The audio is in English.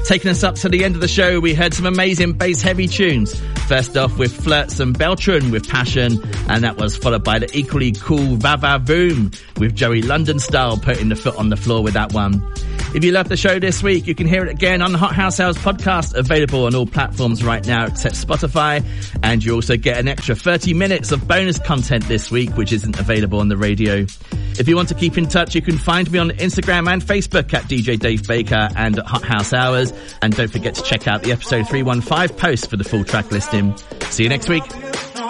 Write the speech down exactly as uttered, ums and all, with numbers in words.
Taking us up to the end of the show, we heard some amazing bass heavy tunes. First off with Flirts and Beltran with Passion, and that was followed by the equally cool Va-Va-Voom with Joey London Style putting the foot on the floor with that one. If you love the show this week, you can hear it again on the Hot House Hours podcast, available on all platforms right now except Spotify, and you also get an extra thirty minutes of bonus content this week, which isn't available on the radio. If you want to keep in touch, you can find me on Instagram and Facebook at D J Dave Baker and at Hot House Hours. And don't forget to check out the episode three one five post for the full track listing. See you next week.